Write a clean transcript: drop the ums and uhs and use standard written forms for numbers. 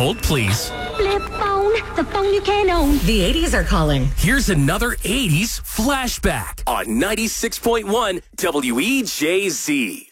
Hold, please. Flip phone, the phone you can't own. The 80s are calling. Here's another 80s flashback on 96.1 WEJZ.